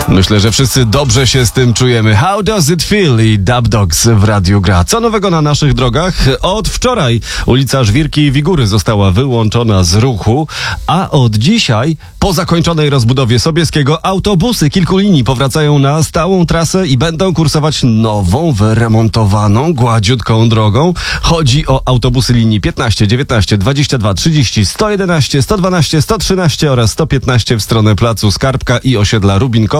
Myślę, że wszyscy dobrze się z tym czujemy. How does it feel? I Dub Dogs w radiu gra. Co nowego na naszych drogach? Od wczoraj ulica Żwirki i Wigury została wyłączona z ruchu, a od dzisiaj po zakończonej rozbudowie Sobieskiego autobusy kilku linii powracają na stałą trasę i będą kursować nową, wyremontowaną, gładziutką drogą. Chodzi o autobusy linii 15, 19, 22, 30, 111, 112, 113 oraz 115 w stronę placu Skarbka i osiedla Rubinkowa.